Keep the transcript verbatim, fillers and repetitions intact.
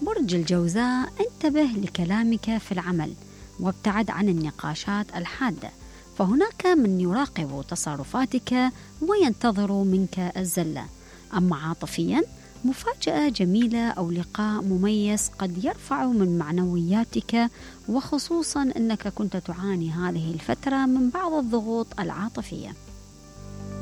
برج الجوزاء، انتبه لكلامك في العمل وابتعد عن النقاشات الحادة، فهناك من يراقب تصرفاتك وينتظر منك الزلة. أما عاطفيا، مفاجأة جميلة أو لقاء مميز قد يرفع من معنوياتك، وخصوصا أنك كنت تعاني هذه الفترة من بعض الضغوط العاطفية.